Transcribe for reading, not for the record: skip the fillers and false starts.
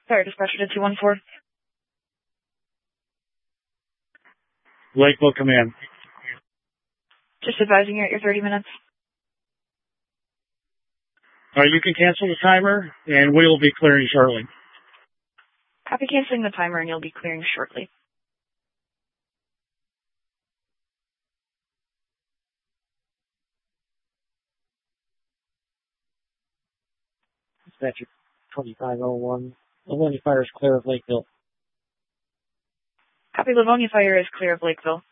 Fire dispatcher to 214. Lakeville Command. Just advising you're at your 30 minutes. All right, you can cancel the timer, and we will be clearing shortly. Copy canceling the timer, and you'll be clearing shortly. Dispatcher 2501. Livonia Fire is clear of Lakeville. Copy, Livonia Fire is clear of Lakeville.